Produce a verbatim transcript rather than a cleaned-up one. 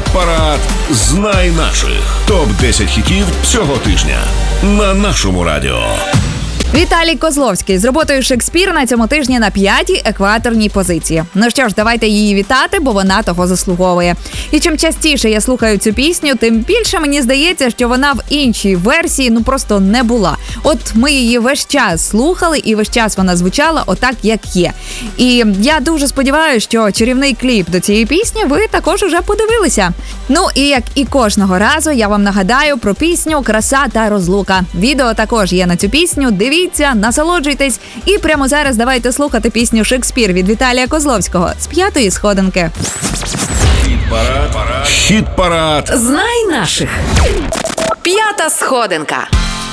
Хіт-парад «Знай наших». топ десять хітів цього тижня на нашому радіо. Віталій Козловський з роботою «Шекспір» на цьому тижні на п'ятій екваторній позиції. Ну що ж, давайте її вітати, бо вона того заслуговує. І чим частіше я слухаю цю пісню, тим більше мені здається, що вона в іншій версії ну просто не була. От ми її весь час слухали і весь час вона звучала отак, як є. І я дуже сподіваюся, що чарівний кліп до цієї пісні ви також уже подивилися. Ну і як і кожного разу, я вам нагадаю про пісню «Краса та розлука». Відео також є на цю пісню. Дивіться, насолоджуйтесь. І прямо зараз давайте слухати пісню «Шекспір» від Віталія Козловського з п'ятої сходинки. Хіт-парад. Хіт-парад. Знай наших. П'ята сходинка.